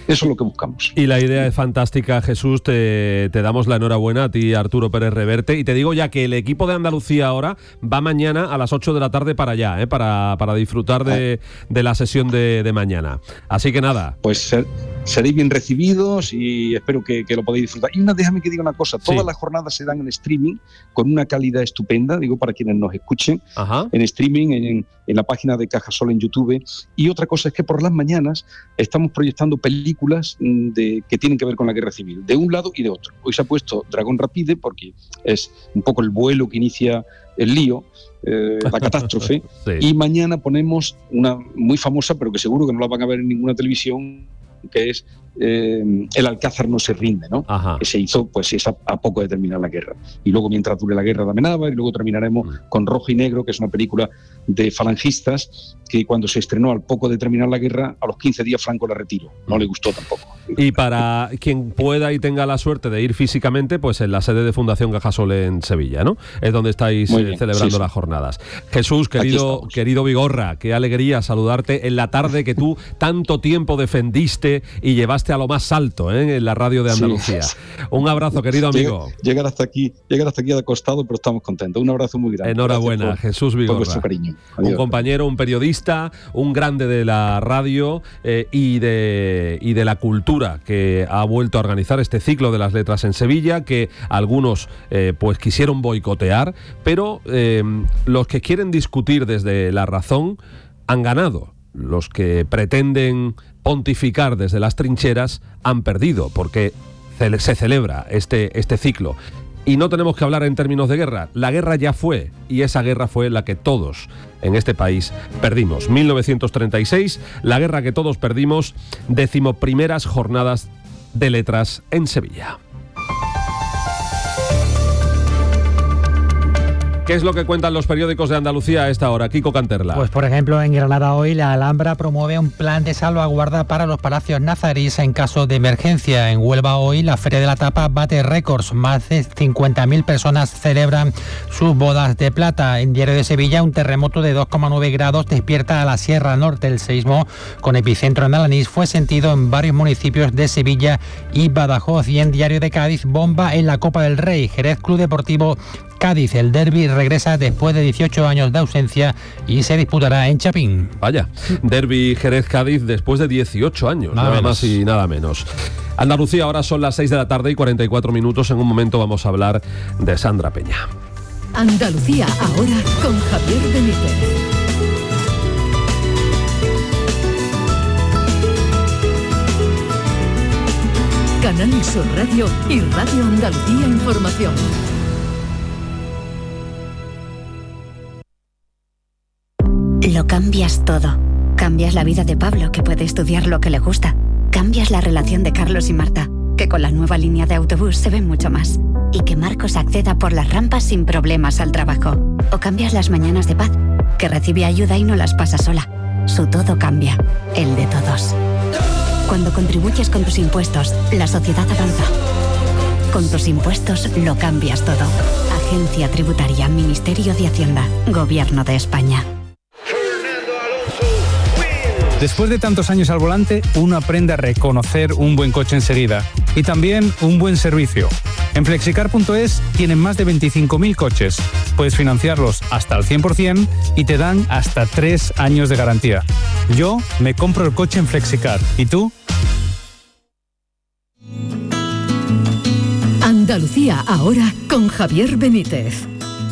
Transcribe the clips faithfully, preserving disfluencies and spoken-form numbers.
Eso es lo que buscamos. Y la idea es fantástica, Jesús. Te, te damos la enhorabuena a ti, Arturo Pérez Reverte. Y te digo ya que el equipo de Andalucía ahora va mañana a las ocho de la tarde para allá, ¿eh? para, para disfrutar de, de la sesión de, de mañana. Así que nada. Pues ser, seréis bien recibidos y espero que, que lo podáis disfrutar. Y una, déjame que diga una cosa. Todas sí. las jornadas se dan en streaming con una calidad estupenda, digo, para quienes nos escuchen. Ajá. En streaming, en, en la página de Cajasol en YouTube. Y otra cosa es que por las mañanas estamos proyectando películas de, que tienen que ver con la guerra civil, de un lado y de otro. Hoy se ha puesto Dragón Rapide porque es un poco el vuelo que inicia el lío, eh, la catástrofe, sí. y mañana ponemos una muy famosa, pero que seguro que no la van a ver en ninguna televisión, que es eh, El Alcázar no se rinde, ¿no? Ajá. Que se hizo pues es a, a poco de terminar la guerra. Y luego Mientras dure la guerra de Amenábar, y luego terminaremos mm. con Rojo y Negro, que es una película de falangistas que cuando se estrenó al poco de terminar la guerra, a los quince días Franco la retiró. No le gustó tampoco. Y para quien pueda y tenga la suerte de ir físicamente, pues en la sede de Fundación Cajasol en Sevilla, ¿no? Es donde estáis bien, celebrando sí, sí. las jornadas. Jesús, querido, querido Vigorra, qué alegría saludarte en la tarde que tú tanto tiempo defendiste y llevaste a lo más alto, ¿eh? en la radio de Andalucía. Sí. Un abrazo, querido amigo. Llegar hasta aquí, llegar hasta aquí de costado, pero estamos contentos. Un abrazo muy grande. Enhorabuena, por, Jesús Vigorra. Por vuestro cariño. Adiós. Un compañero, un periodista, un grande de la radio eh, y, de, y de la cultura, que ha vuelto a organizar este ciclo de las letras en Sevilla, que algunos eh, pues quisieron boicotear, pero eh, los que quieren discutir desde la razón han ganado. Los que pretenden pontificar desde las trincheras han perdido, porque se celebra este, este ciclo. Y no tenemos que hablar en términos de guerra. La guerra ya fue, y esa guerra fue la que todos en este país perdimos. mil novecientos treinta y seis, la guerra que todos perdimos, decimoprimeras jornadas de letras en Sevilla. ¿Qué es lo que cuentan los periódicos de Andalucía a esta hora? Kiko Canterla. Pues por ejemplo, en Granada hoy la Alhambra promueve un plan de salvaguarda para los palacios nazarís en caso de emergencia. En Huelva hoy la Feria de la Tapa bate récords. Más de cincuenta mil personas celebran sus bodas de plata. En Diario de Sevilla, un terremoto de dos coma nueve grados despierta a la Sierra Norte. El seísmo, con epicentro en Alanís, fue sentido en varios municipios de Sevilla y Badajoz. Y en Diario de Cádiz, bomba en la Copa del Rey. Jerez Club Deportivo Cádiz, el derbi regresa después de dieciocho años de ausencia y se disputará en Chapín. Vaya, derbi Jerez-Cádiz después de dieciocho años, nada, nada más y nada menos. Andalucía, ahora son las seis de la tarde y cuarenta y cuatro minutos. En un momento vamos a hablar de Sandra Peña. Andalucía, ahora con Javier Benítez. Canal Sur Radio y Radio Andalucía Información. Lo cambias todo. Cambias la vida de Pablo, que puede estudiar lo que le gusta. Cambias la relación de Carlos y Marta, que con la nueva línea de autobús se ven mucho más. Y que Marcos acceda por las rampas sin problemas al trabajo. O cambias las mañanas de Paz, que recibe ayuda y no las pasa sola. Su todo cambia, el de todos. Cuando contribuyes con tus impuestos, la sociedad avanza. Con tus impuestos lo cambias todo. Agencia Tributaria, Ministerio de Hacienda, Gobierno de España. Después de tantos años al volante, uno aprende a reconocer un buen coche enseguida y también un buen servicio. En flexicar punto es tienen más de veinticinco mil coches. Puedes financiarlos hasta el cien por ciento y te dan hasta tres años de garantía. Yo me compro el coche en Flexicar. ¿Y tú? Andalucía ahora con Javier Benítez.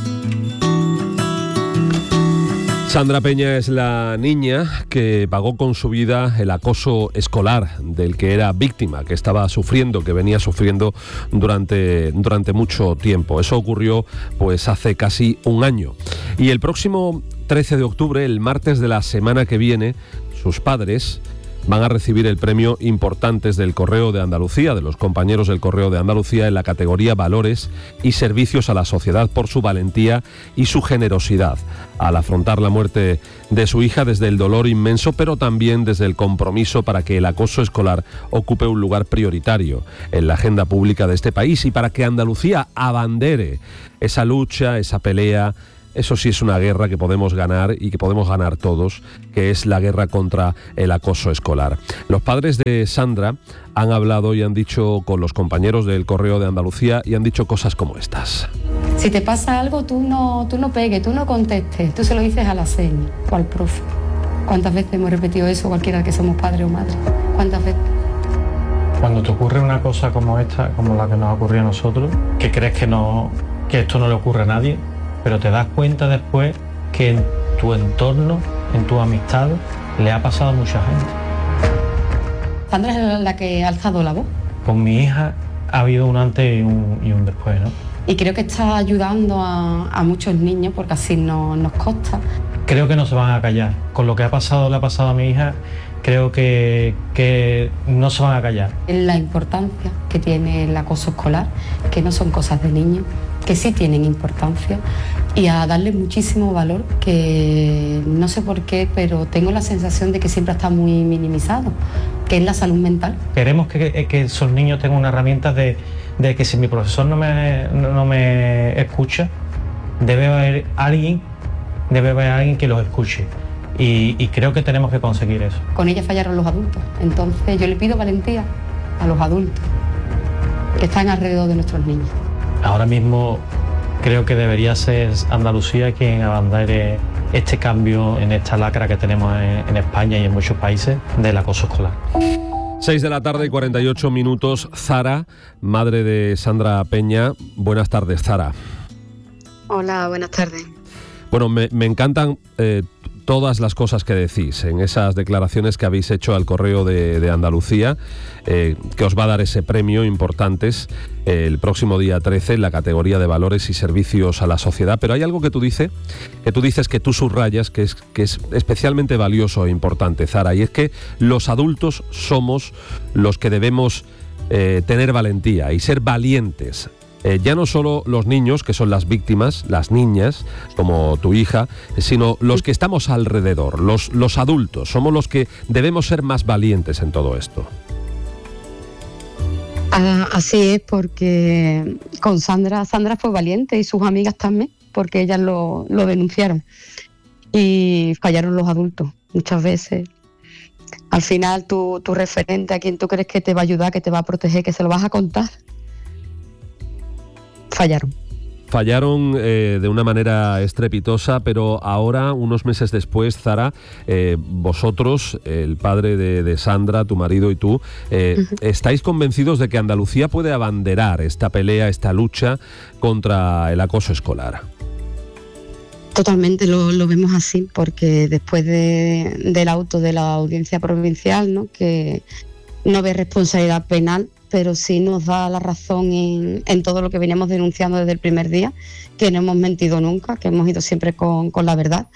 Sandra Peña es la niña que pagó con su vida el acoso escolar del que era víctima, que estaba sufriendo, que venía sufriendo durante, durante mucho tiempo. Eso ocurrió pues hace casi un año. Y el próximo trece de octubre, el martes de la semana que viene, sus padres van a recibir el premio Importantes del Correo de Andalucía, de los compañeros del Correo de Andalucía, en la categoría Valores y Servicios a la Sociedad, por su valentía y su generosidad al afrontar la muerte de su hija desde el dolor inmenso, pero también desde el compromiso para que el acoso escolar ocupe un lugar prioritario en la agenda pública de este país y para que Andalucía abandere esa lucha, esa pelea eso sí es una guerra que podemos ganar y que podemos ganar todos, que es la guerra contra el acoso escolar. Los padres de Sandra han hablado y han dicho con los compañeros del Correo de Andalucía y han dicho cosas como estas. Si te pasa algo, tú no, tú no pegues, tú no contestes, tú se lo dices a la seña o al profe. ¿Cuántas veces hemos repetido eso cualquiera que somos padre o madre? ¿Cuántas veces? Cuando te ocurre una cosa como esta, como la que nos ocurrió a nosotros, que crees que, no, que esto no le ocurre a nadie, pero te das cuenta después que en tu entorno, en tu amistad, le ha pasado a mucha gente. Sandra es la que ha alzado la voz. Con mi hija ha habido un antes y un, y un después, ¿no? Y creo que está ayudando a, a muchos niños porque así no, nos consta. Creo que no se van a callar. Con lo que ha pasado, le ha pasado a mi hija, creo que, que no se van a callar. La importancia que tiene el acoso escolar, que no son cosas de niños, que sí tienen importancia, y a darle muchísimo valor, que no sé por qué, pero tengo la sensación de que siempre está muy minimizado, que es la salud mental. Queremos que, que esos niños tengan una herramienta de, de que si mi profesor no me, no me escucha, debe haber alguien, debe haber alguien que los escuche. Y, y creo que tenemos que conseguir eso. Con ella fallaron los adultos, entonces yo le pido valentía a los adultos que están alrededor de nuestros niños. Ahora mismo creo que debería ser Andalucía quien abandere este cambio en esta lacra que tenemos en, en España y en muchos países del acoso escolar. seis de la tarde y cuarenta y ocho minutos. Zara, madre de Sandra Peña. Buenas tardes, Zara. Hola, buenas tardes. Bueno, me, me encantan eh, todas las cosas que decís en esas declaraciones que habéis hecho al Correo de, de Andalucía, eh, que os va a dar ese premio importantes eh, el próximo día trece en la categoría de valores y servicios a la sociedad. Pero hay algo que tú dices, que tú dices que tú subrayas, que es, que es especialmente valioso e importante, Zara, y es que los adultos somos los que debemos eh, tener valentía y ser valientes. Eh, ya no solo los niños, que son las víctimas, las niñas, como tu hija, sino los que estamos alrededor, los, los adultos, somos los que debemos ser más valientes en todo esto. Ah, así es, porque con Sandra, Sandra fue valiente y sus amigas también, porque ellas lo, lo denunciaron y fallaron los adultos muchas veces. Al final tu, tu referente, a quien tú crees que te va a ayudar, que te va a proteger, que se lo vas a contar, fallaron. Fallaron eh, de una manera estrepitosa, pero ahora, unos meses después, Zara, eh, vosotros, el padre de, de Sandra, tu marido y tú, eh, uh-huh. estáis convencidos de que Andalucía puede abanderar esta pelea, esta lucha contra el acoso escolar. Totalmente lo, lo vemos así, porque después de, del auto de la Audiencia Provincial, ¿no?, que no ve responsabilidad penal, pero sí nos da la razón en, en todo lo que veníamos denunciando desde el primer día, que no hemos mentido nunca, que hemos ido siempre con, con la verdad,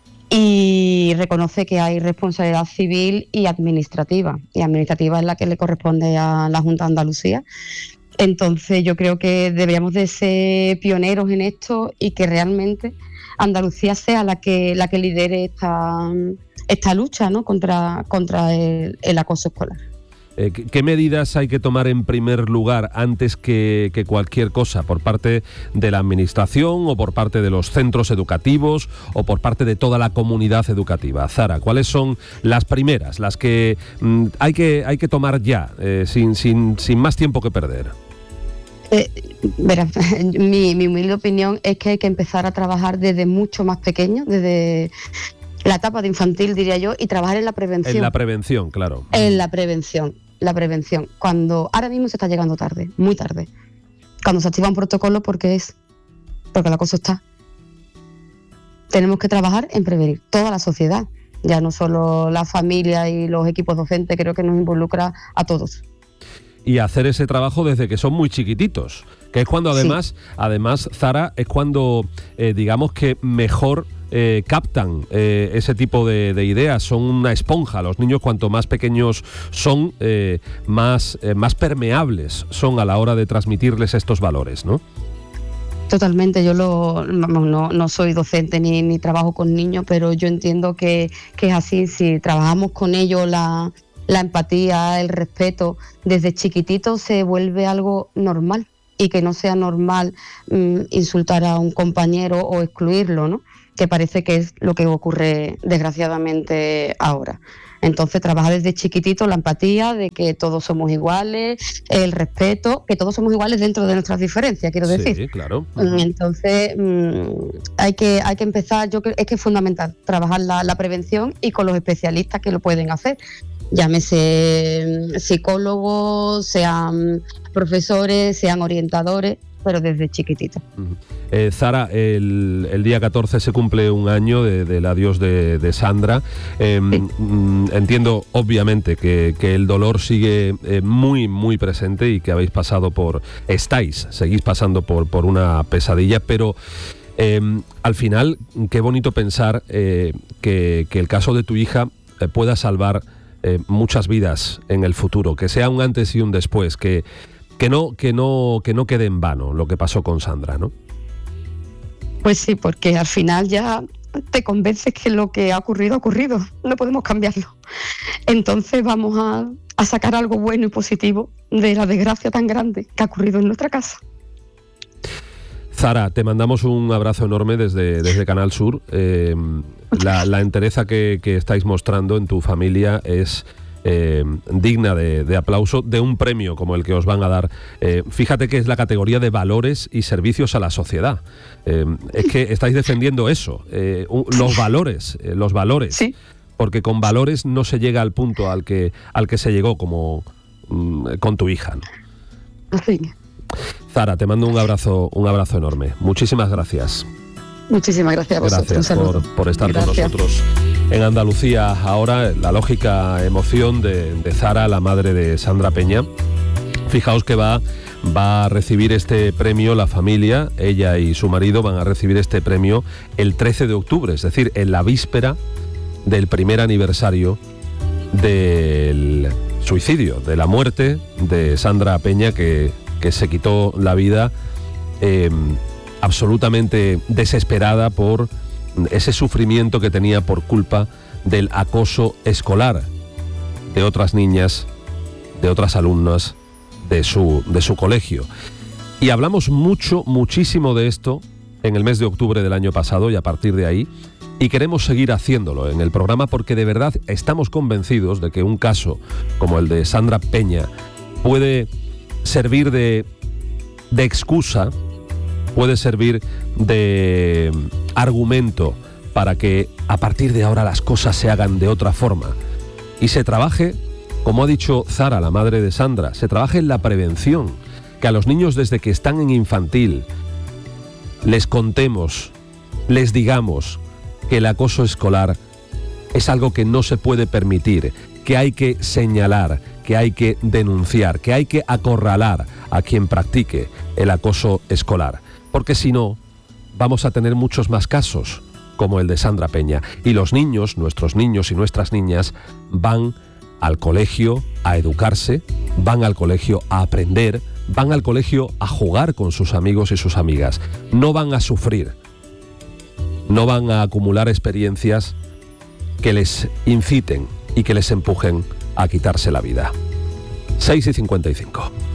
y reconoce que hay responsabilidad civil y administrativa, y administrativa es la que le corresponde a la Junta de Andalucía. Entonces yo creo que deberíamos de ser pioneros en esto y que realmente Andalucía sea la que, la que lidere esta, esta lucha, ¿no?, contra, contra el, el acoso escolar. Eh, ¿Qué medidas hay que tomar en primer lugar antes que, que cualquier cosa por parte de la administración o por parte de los centros educativos o por parte de toda la comunidad educativa? Zara, ¿cuáles son las primeras, las que mm, hay que hay que tomar ya, eh, sin, sin, sin más tiempo que perder? Eh, verá, mi, mi humilde opinión es que hay que empezar a trabajar desde mucho más pequeño, desde la etapa de infantil, diría yo, y trabajar en la prevención. En la prevención, claro. En la prevención, la prevención. Cuando ahora mismo se está llegando tarde, muy tarde. Cuando se activa un protocolo, porque es, porque la cosa está. Tenemos que trabajar en prevenir toda la sociedad, ya no solo la familia y los equipos docentes, creo que nos involucra a todos. Y hacer ese trabajo desde que son muy chiquititos, que es cuando además, sí. además Zara, es cuando eh, digamos que mejor eh, captan eh, ese tipo de, de ideas, son una esponja. Los niños, cuanto más pequeños son, eh, más, eh, más permeables son a la hora de transmitirles estos valores, ¿no? Totalmente, yo lo, no, no soy docente ni, ni trabajo con niños, pero yo entiendo que, que es así. Si trabajamos con ellos la, la empatía, el respeto, desde chiquitito se vuelve algo normal y que no sea normal um, insultar a un compañero o excluirlo, ¿no? Que parece que es lo que ocurre desgraciadamente ahora. Entonces trabaja desde chiquitito la empatía de que todos somos iguales, el respeto, que todos somos iguales dentro de nuestras diferencias, quiero decir. Sí, claro. Entonces mmm, hay que hay que empezar, yo creo es que es fundamental trabajar la, la prevención y con los especialistas que lo pueden hacer. Llámese psicólogos, sean profesores, sean orientadores, pero desde chiquitito. Uh-huh. Eh, Zara, el, el día catorce se cumple un año de, del adiós de, de Sandra. Eh, sí. mm, entiendo, obviamente, que, que el dolor sigue eh, muy, muy presente y que habéis pasado por... Estáis, seguís pasando por, por una pesadilla, pero... Eh, al final, qué bonito pensar eh, que, que el caso de tu hija eh, pueda salvar eh, muchas vidas en el futuro, que sea un antes y un después, que... Que no, que no, que no quede en vano lo que pasó con Sandra, ¿no? Pues sí, porque al final ya te convences que lo que ha ocurrido ha ocurrido, no podemos cambiarlo. Entonces vamos a, a sacar algo bueno y positivo de la desgracia tan grande que ha ocurrido en nuestra casa. Zara, te mandamos un abrazo enorme desde, desde Canal Sur. Eh, la, la entereza que, que estáis mostrando en tu familia es... Eh, digna de, de aplauso, de un premio como el que os van a dar. Eh, fíjate que es la categoría de valores y servicios a la sociedad. Eh, es que estáis defendiendo eso, eh, un, los valores, eh, los valores. Sí. Porque con valores no se llega al punto al que, al que se llegó como mm, con tu hija, ¿no? Sí. Zara, te mando un abrazo, un abrazo enorme. Muchísimas gracias. Muchísimas gracias a vosotros. Gracias por, por estar gracias. con nosotros. En Andalucía ahora, la lógica emoción de, de Zara, la madre de Sandra Peña. Fijaos que va, va a recibir este premio la familia, ella y su marido van a recibir este premio el trece de octubre, es decir, en la víspera del primer aniversario del suicidio, de la muerte de Sandra Peña, que, que se quitó la vida eh, absolutamente desesperada por ese sufrimiento que tenía por culpa del acoso escolar de otras niñas, de otras alumnas de su, de su colegio. Y hablamos mucho, muchísimo de esto en el mes de octubre del año pasado y a partir de ahí, y queremos seguir haciéndolo en el programa porque de verdad estamos convencidos de que un caso como el de Sandra Peña puede servir de, de excusa, puede servir de argumento para que a partir de ahora las cosas se hagan de otra forma y se trabaje, como ha dicho Zara, la madre de Sandra, se trabaje en la prevención, que a los niños desde que están en infantil les contemos, les digamos que el acoso escolar es algo que no se puede permitir, que hay que señalar, que hay que denunciar, que hay que acorralar a quien practique el acoso escolar. Porque si no, vamos a tener muchos más casos como el de Sandra Peña. Y los niños, nuestros niños y nuestras niñas, van al colegio a educarse, van al colegio a aprender, van al colegio a jugar con sus amigos y sus amigas. No van a sufrir, no van a acumular experiencias que les inciten y que les empujen a quitarse la vida. seis y cincuenta y cinco.